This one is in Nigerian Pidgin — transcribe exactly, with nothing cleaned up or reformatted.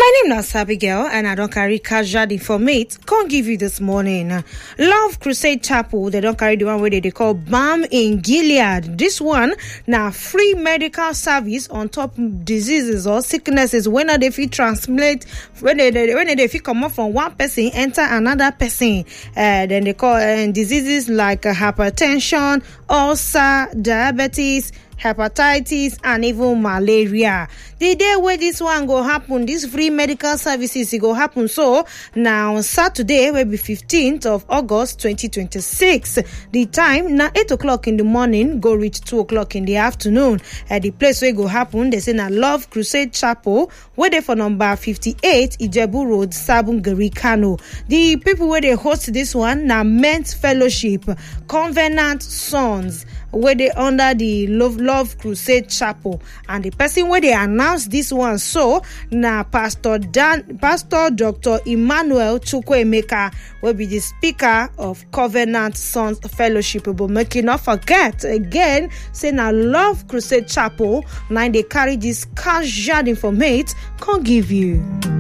My name is Abigail, and I don't carry casual informate. Can't give you this morning. Love Crusade Chapel, they don't carry the one where they, they call Balm in Gilead. This one, now free medical service on top diseases or sicknesses when they fit translate, when they, they when they fit come up from one person, enter another person. Uh, then they call uh, diseases like uh, hypertension, ulcer, diabetes, hepatitis, and even malaria. The day where this one go happen, this free medical services, it go happen. So now on Saturday will be fifteenth of August twenty twenty-six. The time now eight o'clock in the morning, go reach two o'clock in the afternoon. At the place where it go happen, they say na Love Crusade Chapel, where they for number fifty-eight Ijebu Road, Sabungari, Kano. The people where they host this one now Men's Fellowship, Covenant Sons, where they under the Love Love Crusade Chapel, and the person where they announced this one so now Pastor Dan Pastor Doctor Emmanuel Chukwuemeka will be the speaker of Covenant Sons Fellowship. But make you not forget again, say now Love Crusade Chapel, now they carry this casual informate can't give you.